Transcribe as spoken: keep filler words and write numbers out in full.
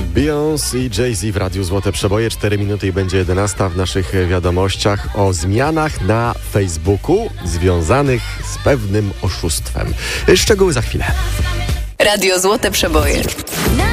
Beyoncé i Jay-Z w Radiu Złote Przeboje. cztery minuty i będzie jedenasta w naszych wiadomościach o zmianach na Facebooku związanych z pewnym oszustwem. Szczegóły za chwilę. Radio Złote Przeboje.